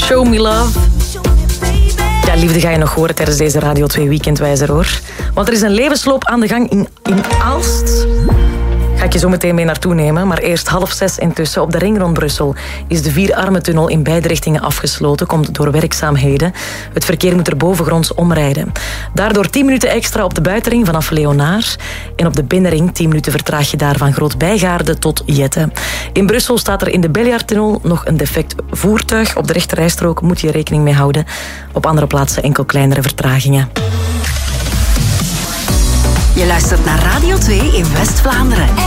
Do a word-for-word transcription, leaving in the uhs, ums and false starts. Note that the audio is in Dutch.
Show Me Love. Ja, liefde ga je nog horen tijdens deze Radio twee Weekendwijzer, hoor. Want er is een levensloop aan de gang in, in Aalst. Ga ik je zo meteen mee naartoe nemen. Maar eerst half zes intussen op de ring rond Brussel is de Vierarmentunnel in beide richtingen afgesloten. Komt door werkzaamheden. Het verkeer moet er bovengronds omrijden. Daardoor tien minuten extra op de buitenring vanaf Leonaar. En op de binnenring tien minuten vertraag je daar van Groot-Bijgaarde tot Jette. In Brussel staat er in de Beljaardtunnel nog een defect voertuig. Op de rechterrijstrook moet je rekening mee houden. Op andere plaatsen enkel kleinere vertragingen. Je luistert naar Radio twee in West-Vlaanderen.